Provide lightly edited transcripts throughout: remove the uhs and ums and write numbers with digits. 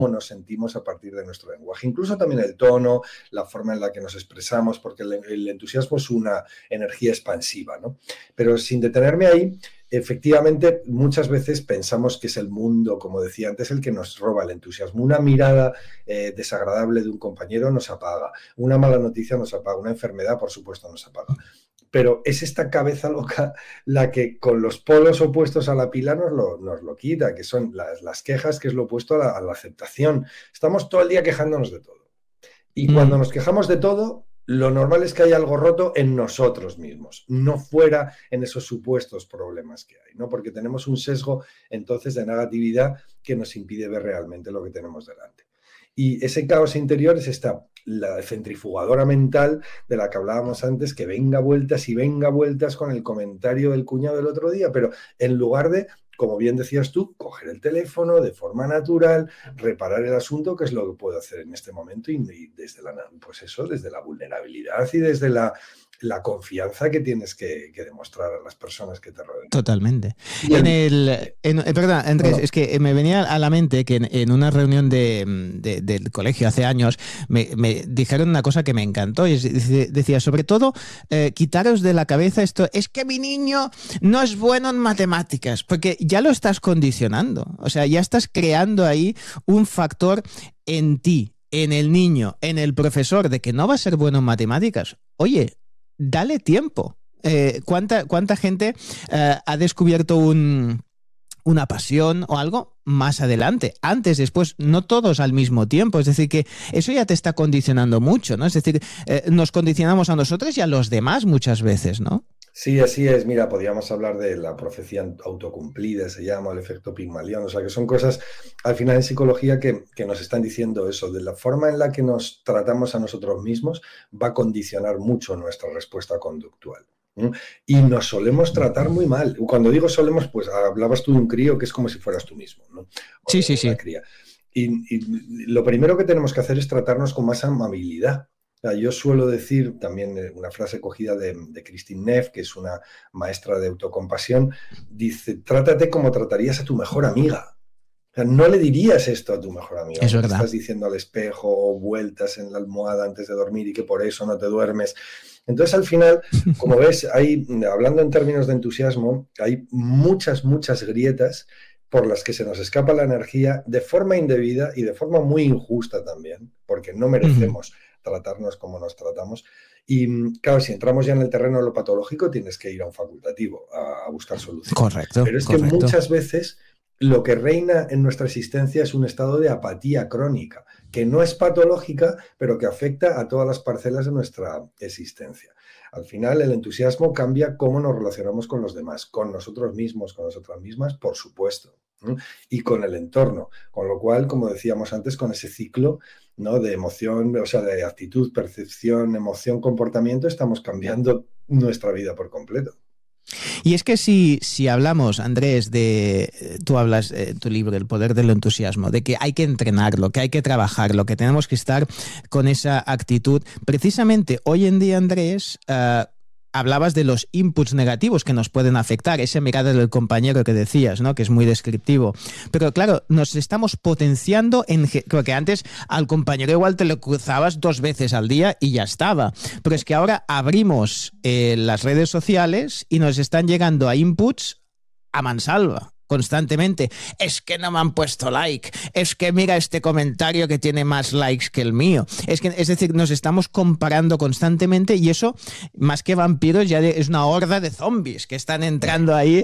nos sentimos a partir de nuestro lenguaje. Incluso también el tono, la forma en la que nos expresamos, porque el entusiasmo es una energía expansiva, ¿no? Pero sin detenerme ahí, efectivamente, muchas veces pensamos que es el mundo, como decía antes, el que nos roba el entusiasmo. Una mirada desagradable de un compañero nos apaga, una mala noticia nos apaga, una enfermedad, por supuesto, nos apaga. Pero es esta cabeza loca la que con los polos opuestos a la pila nos lo quita, que son las quejas, que es lo opuesto a la aceptación. Estamos todo el día quejándonos de todo. Y cuando nos quejamos de todo, lo normal es que haya algo roto en nosotros mismos, no fuera en esos supuestos problemas que hay, ¿no? Porque tenemos un sesgo entonces de negatividad que nos impide ver realmente lo que tenemos delante. Y ese caos interior es la centrifugadora mental de la que hablábamos antes, que venga vueltas y venga vueltas con el comentario del cuñado del otro día, pero en lugar de, como bien decías tú, coger el teléfono de forma natural, reparar el asunto, que es lo que puedo hacer en este momento, y desde desde la vulnerabilidad y desde la confianza que tienes que demostrar a las personas que te rodean. Totalmente. Perdón, Andrés, es que me venía a la mente que en una reunión del colegio hace años me dijeron una cosa que me encantó y decía, sobre todo, quitaros de la cabeza esto, es que mi niño no es bueno en matemáticas, porque ya lo estás condicionando, o sea, ya estás creando ahí un factor en ti, en el niño, en el profesor, de que no va a ser bueno en matemáticas. Oye, dale tiempo. ¿Cuánta gente ha descubierto una pasión o algo más adelante? Antes, después, no todos al mismo tiempo. Es decir, que eso ya te está condicionando mucho, ¿no? Es decir, nos condicionamos a nosotros y a los demás muchas veces, ¿no? Sí, así es. Mira, podríamos hablar de la profecía autocumplida, se llama el efecto Pigmalión. O sea, que son cosas, al final en psicología, que nos están diciendo eso. De la forma en la que nos tratamos a nosotros mismos va a condicionar mucho nuestra respuesta conductual. Y nos solemos tratar muy mal. Cuando digo solemos, pues hablabas tú de un crío que es como si fueras tú mismo, ¿no? Sí. Cría. Y lo primero que tenemos que hacer es tratarnos con más amabilidad. Yo suelo decir también una frase cogida de Christine Neff, que es una maestra de autocompasión, dice, trátate como tratarías a tu mejor amiga. O sea, no le dirías esto a tu mejor amiga. Es verdad. Estás diciendo al espejo o vueltas en la almohada antes de dormir y que por eso no te duermes. Entonces, al final, como ves, hablando en términos de entusiasmo, hay muchas grietas por las que se nos escapa la energía de forma indebida y de forma muy injusta también, porque no merecemos tratarnos como nos tratamos. Y claro, si entramos ya en el terreno de lo patológico, tienes que ir a un facultativo a buscar soluciones. Correcto. Pero es que muchas veces lo que reina en nuestra existencia es un estado de apatía crónica, que no es patológica, pero que afecta a todas las parcelas de nuestra existencia. Al final, el entusiasmo cambia cómo nos relacionamos con los demás, con nosotros mismos, con nosotras mismas, por supuesto, y con el entorno. Con lo cual, como decíamos antes, con ese ciclo, ¿no?, de emoción, o sea, de actitud, percepción, emoción, comportamiento, estamos cambiando nuestra vida por completo. Y es que si hablamos, Andrés, tú hablas en tu libro, El poder del entusiasmo, de que hay que entrenarlo, que hay que trabajarlo, que tenemos que estar con esa actitud. Precisamente hoy en día, Andrés, hablabas de los inputs negativos que nos pueden afectar, esa mirada del compañero que decías, ¿no?, que es muy descriptivo. Pero claro, nos estamos potenciando porque antes al compañero igual te lo cruzabas 2 veces al día y ya estaba. Pero es que ahora abrimos las redes sociales y nos están llegando a inputs a mansalva. Constantemente, es que no me han puesto like, es que mira este comentario que tiene más likes que el mío. Es decir, nos estamos comparando constantemente y eso, más que vampiros, ya es una horda de zombies que están entrando ahí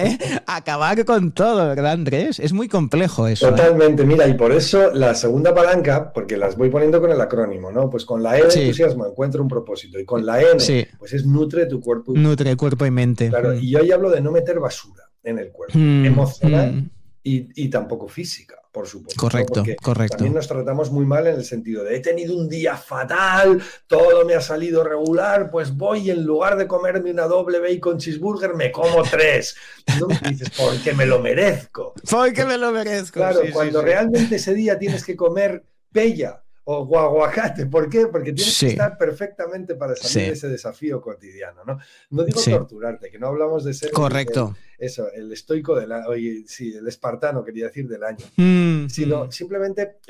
a acabar con todo, ¿verdad, Andrés? Es muy complejo eso. Totalmente, mira, y por eso la segunda palanca, porque las voy poniendo con el acrónimo, ¿no? Pues con la E de entusiasmo, encuentra un propósito, y con la N, pues es nutre tu cuerpo y mente. Nutre cuerpo y mente. Claro, y yo hoy hablo de no meter basura en el cuerpo, emocional y tampoco física, por supuesto. Correcto, ¿no? Porque correcto. También nos tratamos muy mal en el sentido de he tenido un día fatal, todo me ha salido regular, pues voy y en lugar de comerme una doble bacon cheeseburger me como 3. ¿No? Y dices, porque me lo merezco. Porque me lo merezco. Claro, cuando realmente ese día tienes que comer pella o aguacate. ¿Por qué? Porque tienes que estar perfectamente para salir de ese desafío cotidiano, ¿no? No digo torturarte, que no hablamos de ser el estoico del año, el espartano, quería decir, del año, sino simplemente